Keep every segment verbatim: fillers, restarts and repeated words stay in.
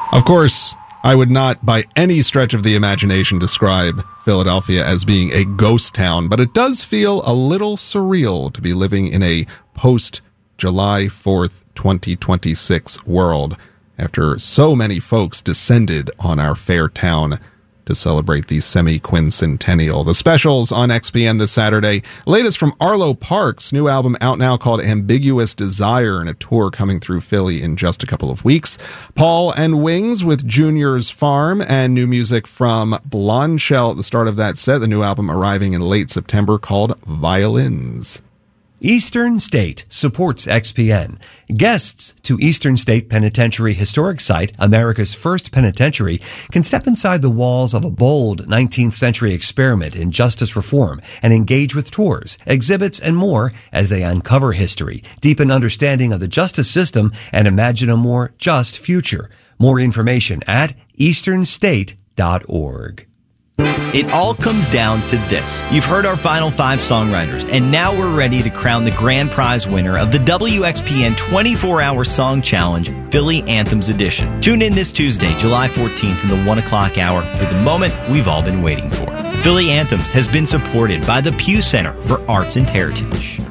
Of course, I would not by any stretch of the imagination describe Philadelphia as being a ghost town, but it does feel a little surreal to be living in a post-July fourth, twenty twenty-six world after so many folks descended on our fair town to celebrate the semi-quincentennial. The specials on X P N this Saturday. Latest from Arlo Parks, new album out now called Ambiguous Desire, and a tour coming through Philly in just a couple of weeks. Paul and Wings with Junior's Farm, and new music from Blonde Shell at the start of that set. The new album arriving in late September called Violins. Eastern State supports X P N. Guests to Eastern State Penitentiary Historic Site, America's first penitentiary, can step inside the walls of a bold nineteenth century experiment in justice reform and engage with tours, exhibits, and more as they uncover history, deepen understanding of the justice system, and imagine a more just future. More information at eastern state dot org. It all comes down to this. You've heard our final five songwriters, and now we're ready to crown the grand prize winner of the W X P N twenty-four hour Song Challenge, Philly Anthems Edition. Tune in this Tuesday, July fourteenth in the one o'clock hour for the moment we've all been waiting for. Philly Anthems has been supported by the Pew Center for Arts and Heritage.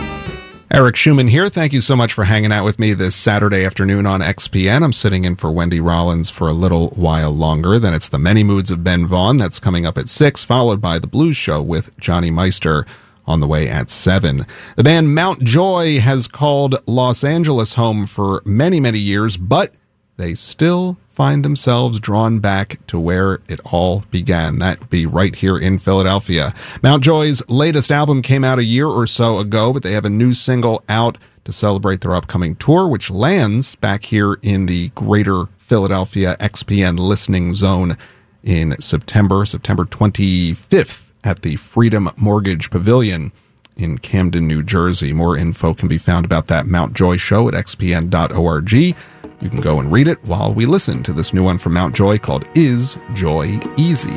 Eric Schumann here. Thank you so much for hanging out with me this Saturday afternoon on X P N. I'm sitting in for Wendy Rollins for a little while longer. Then it's the Many Moods of Ben Vaughn. That's coming up at six, followed by the Blues Show with Johnny Meister on the way at seven. The band Mount Joy has called Los Angeles home for many, many years, but they still find themselves drawn back to where it all began. That would be right here in Philadelphia. Mount Joy's latest album came out a year or so ago, but they have a new single out to celebrate their upcoming tour, which lands back here in the greater Philadelphia X P N listening zone in September, September twenty-fifth at the Freedom Mortgage Pavilion in Camden, New Jersey. More info can be found about that Mount Joy show at x p n dot org. You can go and read it while we listen to this new one from Mount Joy called Is Joy Easy?